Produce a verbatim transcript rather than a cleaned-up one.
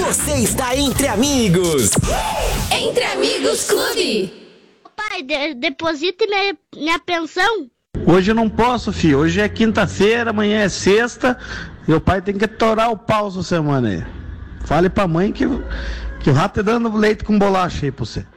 Você está entre amigos. Entre Amigos Clube. Pai, de- deposite minha, minha pensão. Hoje eu não posso, filho. Hoje é quinta-feira, amanhã é sexta. E o pai tem que torar o pau essa semana aí. Fale pra mãe que, que o rato tá dando leite com bolacha aí pra você.